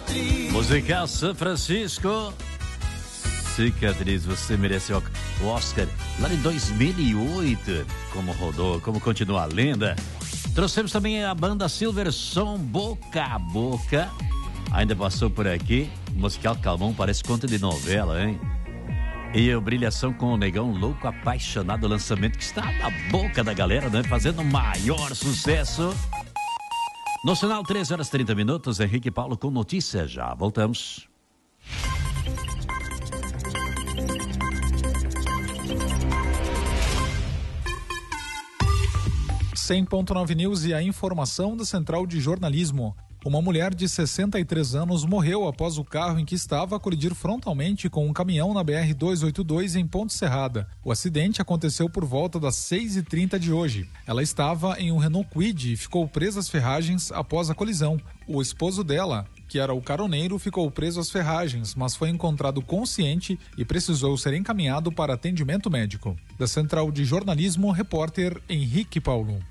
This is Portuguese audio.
Musical São Francisco. Cicatriz, você mereceu o Oscar lá em 2008. Como rodou, como continua a lenda. Trouxemos também a banda Silver Som, Boca a Boca. Ainda passou por aqui. O musical Calmon parece conta de novela, hein? E a brilhação com o Negão Louco Apaixonado, lançamento que está na boca da galera, né? Fazendo maior sucesso. No sinal, 3h30, Henrique Paulo com notícias. Já voltamos. 100.9 News e a informação da Central de Jornalismo. Uma mulher de 63 anos morreu após o carro em que estava colidir frontalmente com um caminhão na BR-282 em Ponte Serrada. O acidente aconteceu por volta das 6h30 de hoje. Ela estava em um Renault Kwid e ficou presa às ferragens após a colisão. O esposo dela, que era o caroneiro, ficou preso às ferragens, mas foi encontrado consciente e precisou ser encaminhado para atendimento médico. Da Central de Jornalismo, repórter Henrique Paulo.